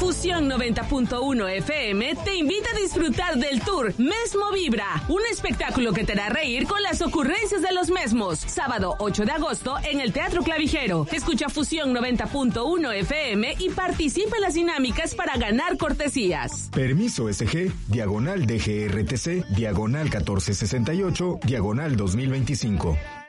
Fusión 90.1 FM te invita a disfrutar del tour Mesmo Vibra, un espectáculo que te hará reír con las ocurrencias de los mesmos. Sábado 8 de agosto en el Teatro Clavijero. Escucha Fusión 90.1 FM y participa en las dinámicas para ganar cortesías. Permiso SG, diagonal DGRTC, diagonal 1468, diagonal 2025.